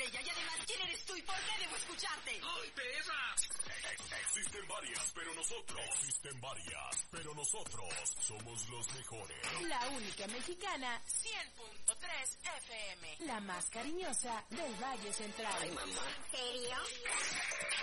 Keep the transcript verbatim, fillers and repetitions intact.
estrella. Y además, ¿quién eres tú y por qué debo escucharte? ¡Ay, perra! Existen varias, pero nosotros. Existen varias, pero nosotros somos los mejores. La única mexicana, cien punto tres F M. la más cariñosa del Valle Central. Ay, mamá. ¿En serio?